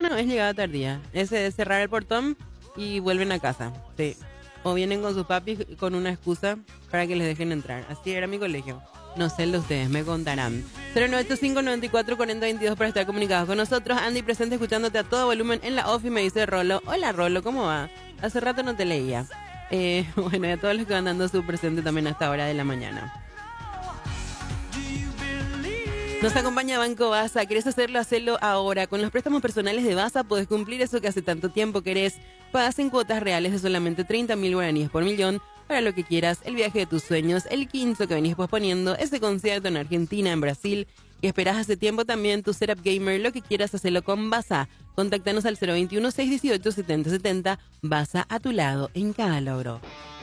no es llegada tardía. Ese es cerrar el portón y vuelven a casa. Sí. O vienen con sus papis con una excusa para que les dejen entrar. Así era mi colegio. No sé el de ustedes, me contarán. 0985-94-4022 para estar comunicados con nosotros. Andy presente escuchándote a todo volumen en la off y me dice Rolo. Hola Rolo, ¿cómo va? Hace rato no te leía. Bueno, y a todos los que van dando su presente también a esta hora de la mañana. Nos acompaña Banco Baza. ¿Querés hacerlo? Hacelo ahora. Con los préstamos personales de Baza podés cumplir eso que hace tanto tiempo querés. Pagás en cuotas reales de solamente 30.000 guaraníes por millón para lo que quieras, el viaje de tus sueños, el quinzo que venís posponiendo, ese concierto en Argentina, en Brasil, que esperás hace tiempo también, tu setup gamer, lo que quieras, hacerlo con Baza. Contáctanos al 021-618-7070. Baza, a tu lado en cada logro.